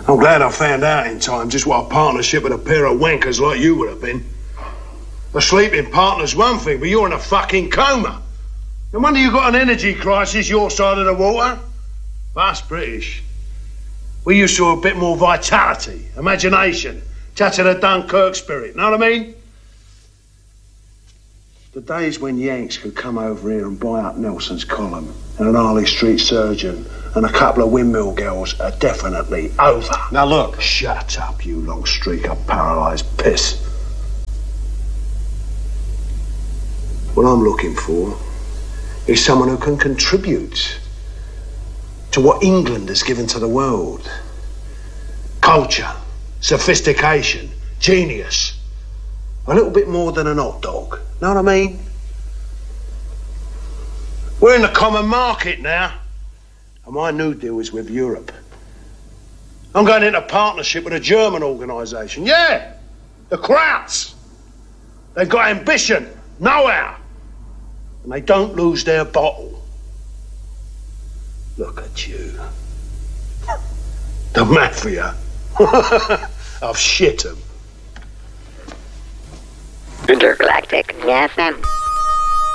I'm glad I found out in time just what a partnership with a pair of wankers like you would have been. A sleeping partner's one thing, but you're in a fucking coma. No wonder you got an energy crisis your side of the water. Us British, we used to have a bit more vitality, imagination, touch of the Dunkirk spirit, know what I mean? The days when Yanks could come over here and buy up Nelson's column and an Harley Street surgeon and a couple of windmill girls are definitely over. Now look. Shut up, you long streak of paralysed piss. What I'm looking for is someone who can contribute to what England has given to the world. Culture, sophistication, genius. A little bit more than an hot dog. Know what I mean? We're in the common market now. And my new deal is with Europe. I'm going into partnership with a German organisation. Yeah, the Krauts. They've got ambition, know-how. And they don't lose their bottle. Look at you. The mafia. I've shit them. Intergalactic FM.